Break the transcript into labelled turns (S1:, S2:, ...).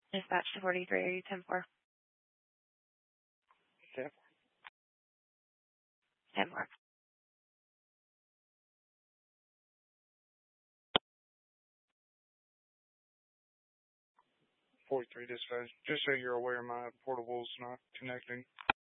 S1: Dispatch to 43, are you 10-4?
S2: 10-4.
S1: 10-4.
S2: 43 dispatch. Just so you're aware, my portable's not connecting.